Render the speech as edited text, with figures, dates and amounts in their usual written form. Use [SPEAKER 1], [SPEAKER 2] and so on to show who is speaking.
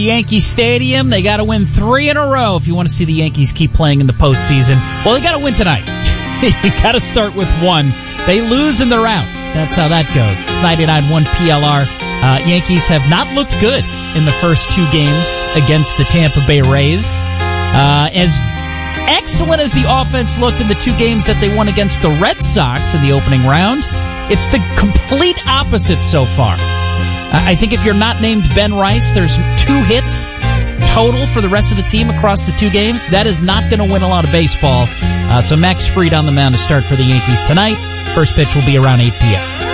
[SPEAKER 1] Yankee Stadium. They got to win 3 in a row if you want to see the Yankees keep playing in the postseason. Well, they got to win tonight. You got to start with 1. They lose and they're out. That's how that goes. It's 99.1 PLR. Yankees have not looked good in the first 2 games against the Tampa Bay Rays. As excellent as the offense looked in the 2 games that they won against the Red Sox in the opening round, it's the complete opposite so far. I think if you're not named Ben Rice, there's 2 hits total for the rest of the team across the 2 games. That is not going to win a lot of baseball. So Max Fried on the mound to start for the Yankees tonight. First pitch will be around 8 p.m.